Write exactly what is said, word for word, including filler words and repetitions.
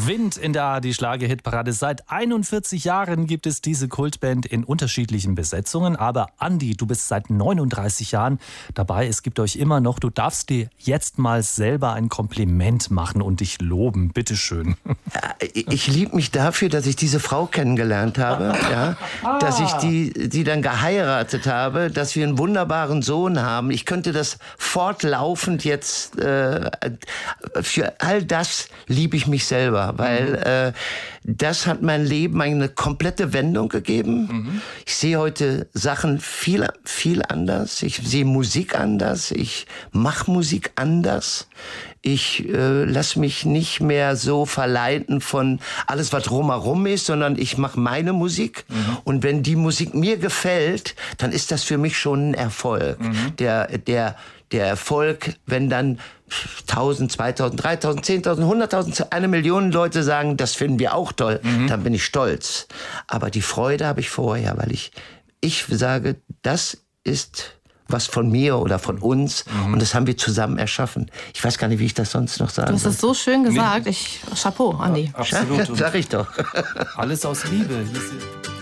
Wind in der A R D Schlager-Hitparade. Seit einundvierzig Jahren gibt es diese Kultband in unterschiedlichen Besetzungen. Aber Andi, du bist seit neununddreißig Jahren dabei. Es gibt euch immer noch. Du darfst dir jetzt mal selber ein Kompliment machen und dich loben. Bitteschön. Ich liebe mich dafür, dass ich diese Frau kennengelernt habe. Ja? Dass ich die, die dann geheiratet habe. Dass wir einen wunderbaren Sohn haben. Ich könnte das fortlaufend jetzt... Äh, für all das liebe ich mich selber. Weil äh, das hat mein Leben eine komplette Wendung gegeben. Mhm. Ich sehe heute Sachen viel, viel anders. Ich sehe Musik anders. Ich mache Musik anders. Ich äh, lasse mich nicht mehr so verleiten von alles, was drumherum ist, sondern ich mache meine Musik. Mhm. Und wenn die Musik mir gefällt, dann ist das für mich schon ein Erfolg. Mhm. Der, der, der Erfolg, wenn dann tausend, zweitausend, dreitausend, zehntausend, hunderttausend, eine Million Leute sagen, das finden wir auch toll, mhm. dann bin ich stolz. Aber die Freude habe ich vorher, weil ich, ich sage, das ist was von mir oder von uns mhm. und das haben wir zusammen erschaffen. Ich weiß gar nicht, wie ich das sonst noch sagen soll. Du hast es so schön gesagt. Ich, Chapeau, Andi. Ja, absolut. Sag ich doch. Alles aus Liebe.